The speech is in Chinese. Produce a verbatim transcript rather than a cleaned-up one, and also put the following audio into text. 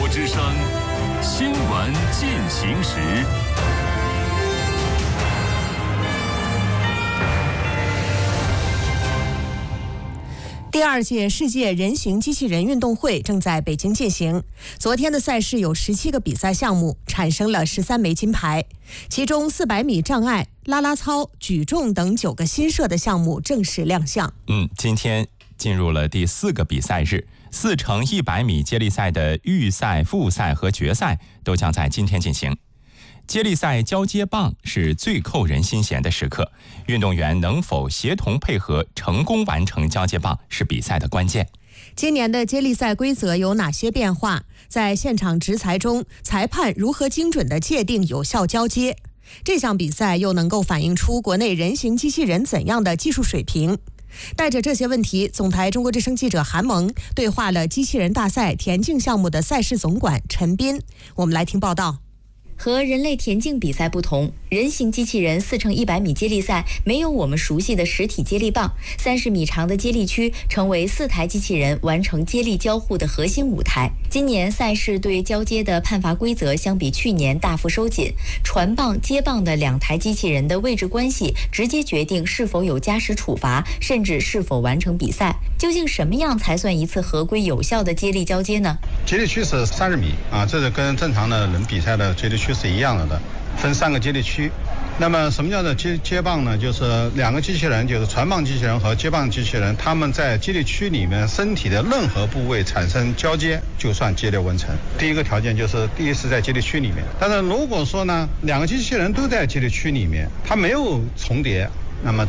之声新闻进行时。 第二届世界人形机器人运动会正在北京进行。昨天的赛事有十七个比赛项目，产生了十三枚金牌，其中四百米障碍、啦啦操、举重等九个新设的项目正式亮相。 嗯，今天进入了第四个比赛日，四乘一百米接力赛的预赛、复赛和决赛都将在今天进行。接力赛交接棒是最扣人心弦的时刻，运动员能否协同配合成功完成交接棒是比赛的关键。 今年的接力赛规则有哪些变化？在现场执裁中，裁判如何精准地界定有效交接？这项比赛又能够反映出国内人形机器人怎样的技术水平？带着这些问题，总台中国之声记者韩萌对话了机器人大赛田径项目的赛事总管陈斌。我们来听报道。 和人类田径比赛不同，人形机器人四乘一百米接力赛没有我们熟悉的实体接力棒，三十米长的接力区成为四台机器人完成接力交互的核心舞台。今年赛事对交接的判罚规则相比去年大幅收紧，传棒、接棒的两台机器人的位置关系直接决定是否有加时处罚，甚至是否完成比赛。究竟什么样才算一次合规有效的接力交接呢？ 接力区是三十米啊，这是跟正常的人比赛的接力区是一样的的，分三个接力区。那么什么叫做接接棒呢？就是两个机器人，就是传棒机器人和接棒机器人，他们在接力区里面身体的任何部位产生交接，就算接力完成。第一个条件就是第一是在接力区里面，但是如果说呢，两个机器人都在接力区里面，它没有重叠，那么